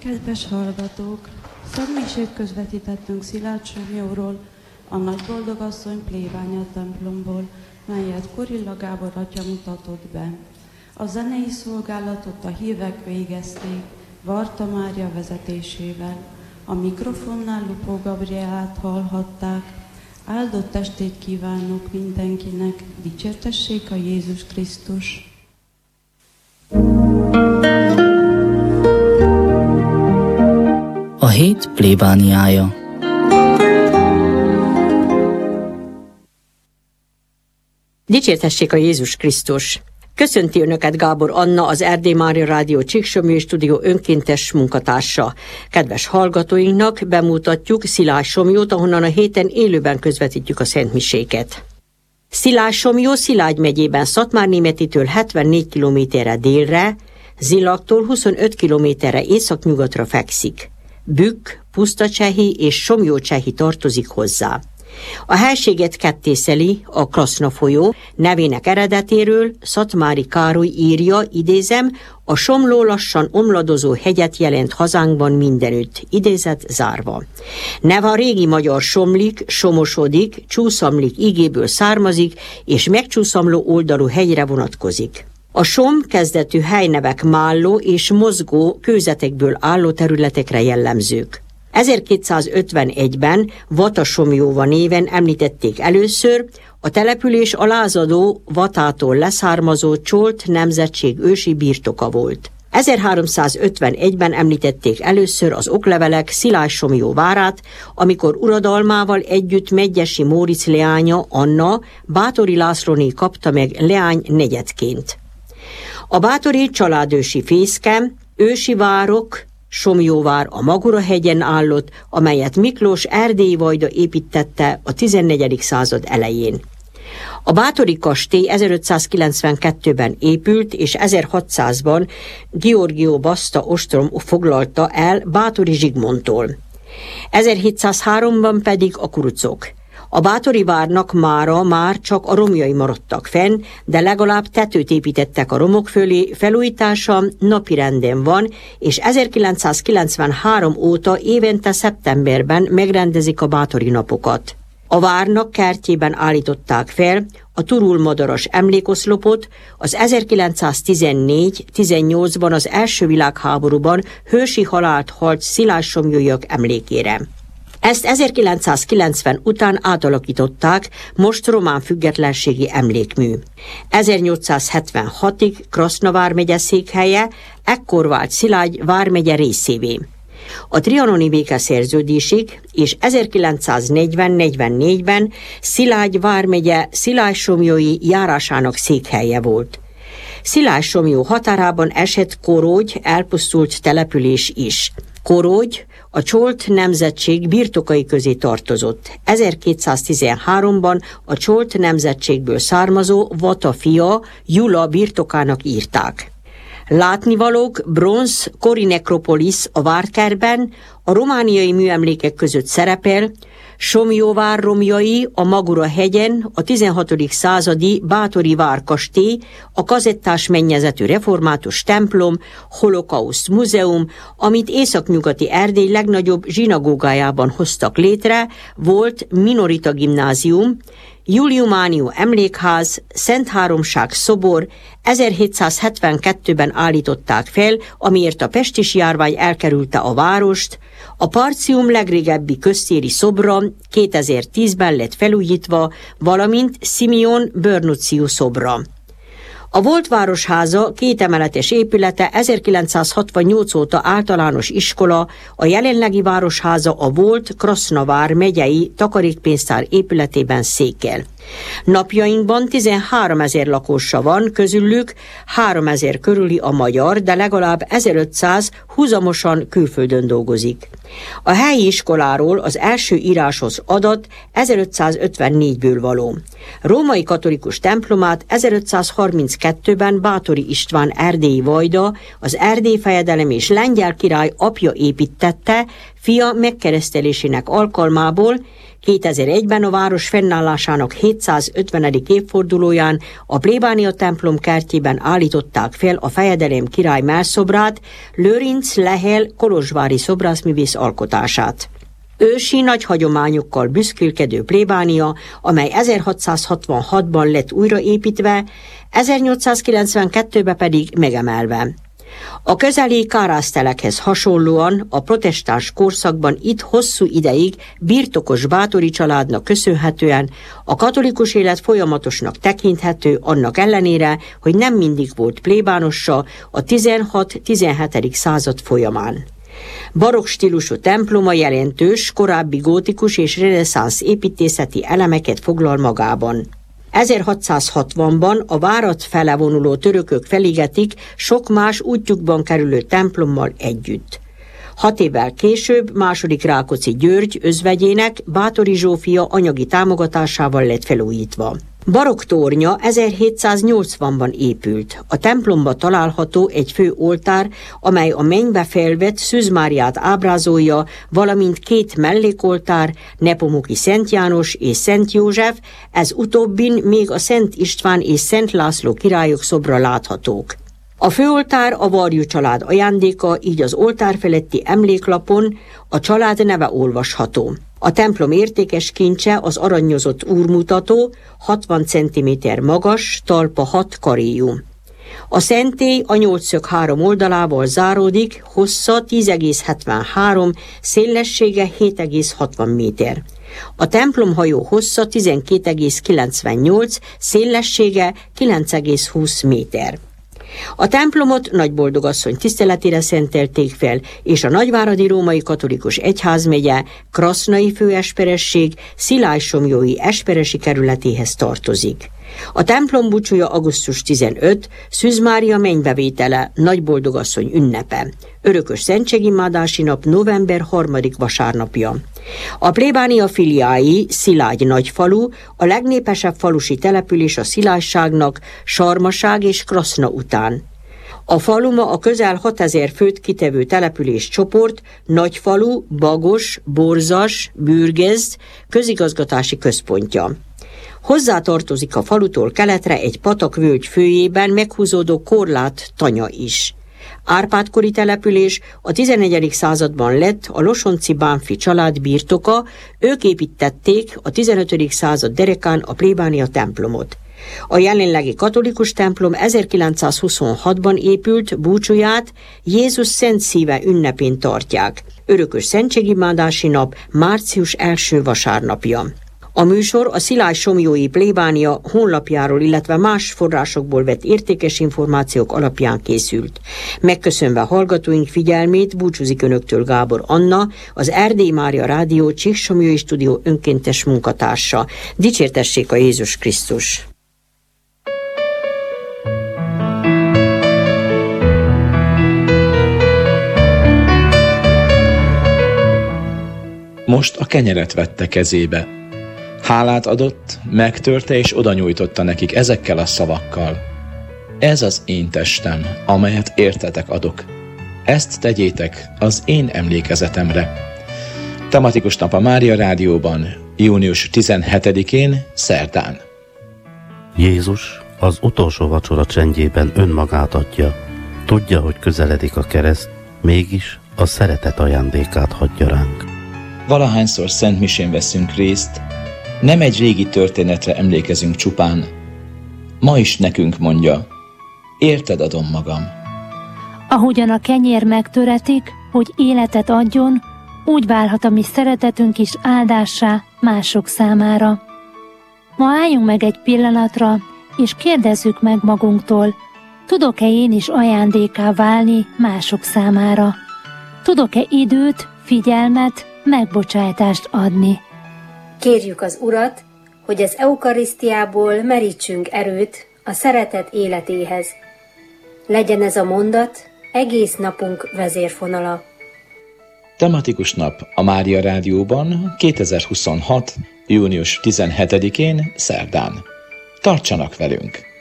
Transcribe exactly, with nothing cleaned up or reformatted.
Kedves hallgatók! Szentmisét közvetítettünk Szilárd Somlyóról, a Nagyboldogasszony plébánia templomból, melyet Kurilla Gábor atya mutatott be. A zenei szolgálatot a hívek végezték, Varta Mária vezetésével. A mikrofonnál Lupó Gabrielát hallhatták. Áldott estét kívánok mindenkinek, dicsértessék a Jézus Krisztus! A hét plébániája. Dicsértessék a Jézus Krisztus! Köszönti Önöket Gábor Anna, az Erdély Mária Rádió Csíksomlyó stúdió önkéntes munkatársa. Kedves hallgatóinknak bemutatjuk Szilágysomlyót, ahonnan a héten élőben közvetítjük a szentmiséket. Szilágysomlyó Szilágy megyében Szatmárnémetitől hetvennégy kilométerre délre, Zillagtól huszonöt kilométerre északnyugatra fekszik. Bükk, Pusztacsehi és Somlyócsehi tartozik hozzá. A helységet kettészeli a Kraszna folyó, nevének eredetéről Szatmári Károly írja, idézem, a Somló lassan omladozó hegyet jelent hazánkban mindenütt, idézet zárva. Neve a régi magyar somlik, somosodik, csúszamlik igéből származik, és megcsúszamló oldalú hegyre vonatkozik. A som kezdetű helynevek málló és mozgó kőzetekből álló területekre jellemzők. ezerkétszázötvenegyben Vatasomjóva néven említették először, a település a lázadó Vatától leszármazó Csolt nemzetség ősi birtoka volt. ezerháromszázötvenegyben említették először az oklevelek Szilágysomlyó várát, amikor uradalmával együtt Medgyessy Móricz leánya, Anna, Báthori Lászlóné kapta meg leány negyedként. A báthori családősi fészke, ősi várok, Somlyóvár a Magura-hegyen állott, amelyet Miklós erdélyi vajda építette a tizennegyedik század elején. A báthori kastély ezerötszázkilencvenkettőben épült, és ezerhatszázban Giorgio Basta ostrom foglalta el Báthori Zsigmondtól. ezerhétszázháromban pedig a kurucok. A báthori várnak mára már csak a romjai maradtak fenn, de legalább tetőt építettek a romok fölé, felújítása napirenden van, és ezerkilencszázkilencvenhárom óta évente szeptemberben megrendezik a báthori napokat. A várnak kertjében állították fel a turulmadaras emlékoszlopot, az ezerkilencszáztizennégy-tizennyolcban az első világháborúban hősi halált halt szilágysomlyóiak emlékére. Ezt ezerkilencszázkilencven után átalakították, most román függetlenségi emlékmű. ezernyolcszázhetvenhatig Kraszna vármegye székhelye, ekkor vált Szilágy vármegye részévé. A trianoni békeszerződésig és ezerkilencszáznegyven-negyvennégyben Szilágy vármegye Szilágysomlyói járásának székhelye volt. Szilágysomlyó határában esett Korógy, elpusztult település is. Korógy a Csolt nemzetség birtokai közé tartozott. ezerkétszáztizenháromban a Csolt nemzetségből származó Vata fia Gyula birtokának írták. Látnivalók bronz kori nekropolisz a várkertben, a romániai műemlékek között szerepel, Somlyóvár romjai a Magura-hegyen, a tizenhatodik századi báthori várkastély, a kazettás mennyezetű református templom, holokauszt múzeum, amit északnyugati Erdély legnagyobb zsinagógájában hoztak létre, volt minorita gimnázium, Juliumánió emlékház, Szent Háromság szobor, ezerhétszázhetvenkettőben állították fel, amiért a pestis járvány elkerülte a várost, a Partium legrégebbi köztéri szobra kétezer-tízben lett felújítva, valamint Simeon Börnucciu szobra. A volt városháza kétemeletes épülete ezerkilencszázhatvannyolc óta általános iskola, a jelenlegi városháza a volt Kraszna vármegyei takarékpénztár épületében székel. Napjainkban tizenháromezer lakosa van, közülük háromezer körüli a magyar, de legalább ezerötszáz huzamosan külföldön dolgozik. A helyi iskoláról az első írásos adat ezerötszázötvennégyből való. Római katolikus templomát ezerötszázharminckettőben Báthori István erdélyi vajda, az Erdély fejedelem és lengyel király apja építtette, fia megkeresztelésének alkalmából, kétezer-egyben a város fennállásának hétszázötvenedik évfordulóján a plébánia templom kertjében állították fel a fejedelem király mellszobrát, Lőrinc Lehel kolozsvári szobrászművész alkotását. Ősi nagy hagyományokkal büszkélkedő plébánia, amely ezerhatszázhatvanhatban lett újraépítve, ezernyolcszázkilencvenkettőben pedig megemelve. A közeli kárásztelekhez hasonlóan a protestáns korszakban itt hosszú ideig birtokos Báthori családnak köszönhetően a katolikus élet folyamatosnak tekinthető, annak ellenére, hogy nem mindig volt plébánossa a tizenhat-tizenhetedik század folyamán. Barokk stílusú temploma jelentős, korábbi gótikus és reneszánsz építészeti elemeket foglal magában. ezerhatszázhatvanban a várat fele vonuló törökök felégetik sok más útjukban kerülő templommal együtt. Hat évvel később második Rákóczi György özvegyének, Báthori Zsófia anyagi támogatásával lett felújítva. Barokk tornya ezerhétszáznyolcvanban épült. A templomba található egy fő oltár, amely a mennybe felvett Szűz Máriát ábrázolja, valamint két mellékoltár, Nepomuki Szent János és Szent József, ez utóbbin még a Szent István és Szent László királyok szobra láthatók. A főoltár a Varjú család ajándéka, így az oltár feletti emléklapon a család neve olvasható. A templom értékes kincse az aranyozott úrmutató, hatvan centiméter magas, talpa hat karéjú. A szentély a nyolcszög három oldalával záródik, hossza tíz egész hetvenhárom, szélessége hét egész hatvan méter. A templomhajó hossza tizenkét egész kilencvennyolc, szélessége kilenc egész húsz méter. A templomot Nagyboldogasszony tiszteletére szentelték fel, és a Nagyváradi Római Katolikus Egyházmegye Krasznai főesperesség Szilágysomlyói esperesi kerületéhez tartozik. A templom búcsúja augusztus tizenötödike, Szűz Mária mennybevétele, Nagyboldogasszony ünnepe. Örökös szentségimádási nap november harmadika vasárnapja. A plébánia filiái Szilágy nagyfalu, a legnépesebb falusi település a Szilágyságnak, Sarmaság és Kraszna után. A falu ma a közel hatezer főt kitevő település csoport, Nagyfalu, Bagos, Borzas, Bürgezd közigazgatási központja. Hozzátartozik a falutól keletre egy patakvölgy főjében meghúzódó korlát tanya is. Árpád-kori település, a tizennegyedik században lett a Losonczy Bánffy család birtoka, ők építették a tizenötödik század derekán a plébánia templomot. A jelenlegi katolikus templom ezerkilencszázhuszonhatban épült, búcsúját Jézus Szent Szíve ünnepén tartják. Örökös szentségimádási nap március első vasárnapja. A műsor a Szilágysomlyói plébánia honlapjáról, illetve más forrásokból vett értékes információk alapján készült. Megköszönve hallgatóink figyelmét, búcsúzik önöktől Gábor Anna, az Erdély Mária Rádió Csíksomlyói Stúdió önkéntes munkatársa. Dicsértessék a Jézus Krisztus! Most a kenyeret vette kezébe. Hálát adott, megtörte és odanyújtotta nekik ezekkel a szavakkal. Ez az én testem, amelyet értetek adok. Ezt tegyétek az én emlékezetemre. Tematikus nap a Mária Rádióban, június tizenhetedikén, szerdán. Jézus az utolsó vacsora csendjében önmagát adja. Tudja, hogy közeledik a kereszt, mégis a szeretet ajándékát hagyja ránk. Valahányszor szentmisén veszünk részt, nem egy régi történetre emlékezünk csupán. Ma is nekünk mondja, érted adom magam. Ahogyan a kenyér megtöretik, hogy életet adjon, úgy válhat a mi szeretetünk is áldássá mások számára. Ma álljunk meg egy pillanatra, és kérdezzük meg magunktól, tudok-e én is ajándékká válni mások számára? Tudok-e időt, figyelmet, megbocsájtást adni? Kérjük az Urat, hogy az eukarisztiából merítsünk erőt a szeretet életéhez. Legyen ez a mondat egész napunk vezérfonala. Tematikus nap a Mária Rádióban kétezer-huszonhat. június tizenhetedikén, szerdán. Tartsanak velünk!